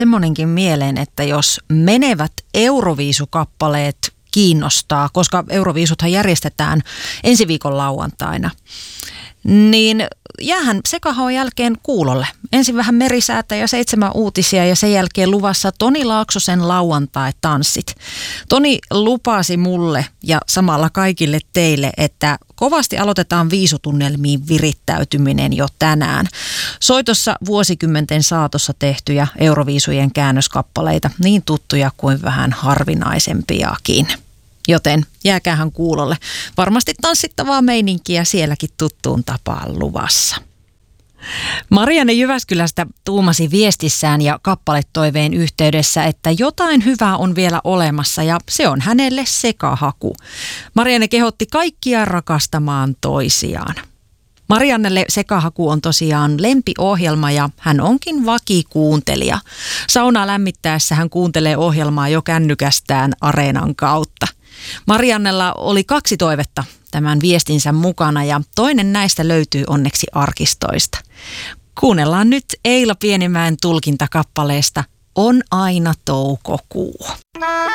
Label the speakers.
Speaker 1: semmoinenkin mieleen, että jos menevät Euroviisukappaleet kiinnostaa, koska Euroviisuthan järjestetään ensi viikon lauantaina, niin jäähän Sekahaon jälkeen kuulolle. Ensin vähän merisäätä ja 7 uutisia ja sen jälkeen luvassa Toni Laaksosen lauantai-tanssit. Toni lupasi mulle ja samalla kaikille teille, että kovasti aloitetaan viisutunnelmiin virittäytyminen jo tänään. Soitossa vuosikymmenten saatossa tehtyjä Euroviisujen käännöskappaleita, niin tuttuja kuin vähän harvinaisempiakin. Joten jääkäähän kuulolle. Varmasti tanssittavaa meininkiä sielläkin tuttuun tapaan luvassa. Marianne Jyväskylästä tuumasi viestissään ja kappaletoiveen yhteydessä, että jotain hyvää on vielä olemassa ja se on hänelle Sekahaku. Marianne kehotti kaikkia rakastamaan toisiaan. Mariannelle Sekahaku on tosiaan lempiohjelma ja hän onkin vakikuuntelija. Saunaa lämmittäessä hän kuuntelee ohjelmaa jo kännykästään Areenan kautta. Mariannella oli 2 toivetta tämän viestinsä mukana ja toinen näistä löytyy onneksi arkistoista. Kuunnellaan nyt Eila Pienimäen tulkintakappaleesta On aina toukokuu.